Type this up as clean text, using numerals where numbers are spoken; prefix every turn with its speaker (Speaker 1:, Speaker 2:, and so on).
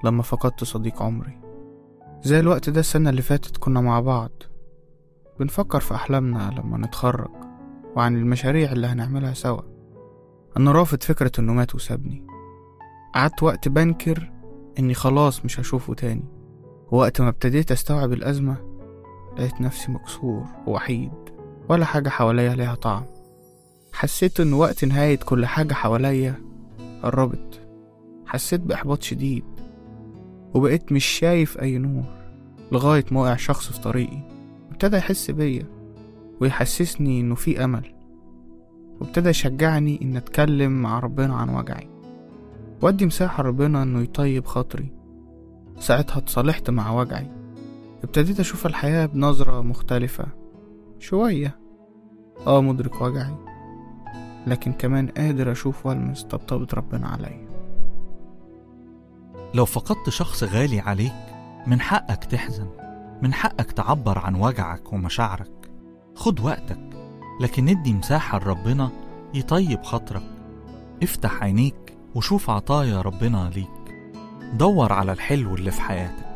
Speaker 1: لما فقدت صديق عمري. زي الوقت ده السنة اللي فاتت كنا مع بعض بنفكر في أحلامنا لما نتخرج وعن المشاريع اللي هنعملها سوا. أنا رافض فكرة إنه مات وسابني. قعدت وقت بنكر إني خلاص مش هشوفه تاني، ووقت ما ابتديت أستوعب الأزمة لقيت نفسي مكسور ووحيد، ولا حاجة حواليا ليها طعم. حسيت إن وقت نهاية كل حاجة حواليا قربت. حسيت بإحباط شديد وبقيت مش شايف أي نور، لغاية ما وقع شخص في طريقي ابتدى يحس بيا ويحسسني إنه في أمل، وابتدى يشجعني إن أتكلم مع ربنا عن وجعي وأدي مساحة ربنا إنه يطيب خاطري. ساعتها اتصالحت مع وجعي، ابتديت أشوف الحياة بنظرة مختلفة شوية. مدرك وجعي، لكن كمان قادر أشوف والمس طبطبة ربنا عليا.
Speaker 2: لو فقدت شخص غالي عليك من حقك تحزن، من حقك تعبر عن وجعك ومشاعرك. خد وقتك، لكن ادي مساحة لربنا يطيب خاطرك. افتح عينيك وشوف عطايا ربنا ليك. دور على الحلو اللي في حياتك.